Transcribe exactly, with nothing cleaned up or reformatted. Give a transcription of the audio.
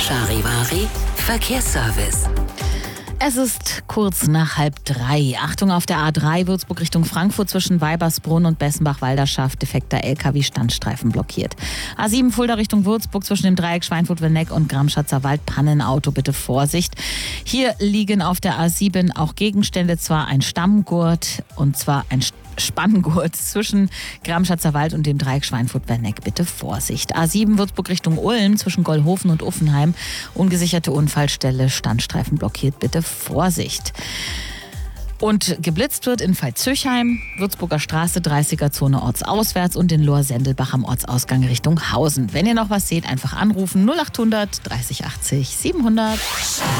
Charivari Verkehrsservice. Es ist kurz nach halb drei. Achtung, auf der A drei Würzburg Richtung Frankfurt zwischen Weibersbrunn und Bessenbach-Walderschaft defekter L K W-Standstreifen blockiert. A sieben Fulda Richtung Würzburg zwischen dem Dreieck Schweinfurt-Werneck und Gramschatzer Wald Pannenauto, bitte Vorsicht. Hier liegen auf der A sieben auch Gegenstände, zwar ein Stammgurt und zwar ein Spanngurt zwischen Gramschatzer Wald und dem Dreieck Schweinfurt-Werneck, bitte Vorsicht. A sieben Würzburg Richtung Ulm zwischen Gollhofen und Uffenheim, ungesicherte Unfallstelle, Standstreifen blockiert, bitte Vorsicht. Und geblitzt wird in Veitshöchheim, Würzburger Straße, dreißiger Zone ortsauswärts und in Lohr-Sendelbach am Ortsausgang Richtung Hausen. Wenn ihr noch was seht, einfach anrufen null acht hundert dreißig achtzig siebenhundert.